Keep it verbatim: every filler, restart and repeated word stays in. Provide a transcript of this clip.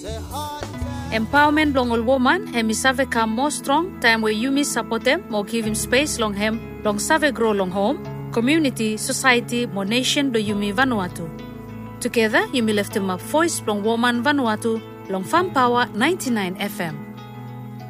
Empowerment long all woman hemi save come more strong time where you miss support them more give him space long hem long save grow long home community society more nation do yumi Vanuatu. Together yumi left him up voice long woman Vanuatu long Farm Power ninety-nine F M.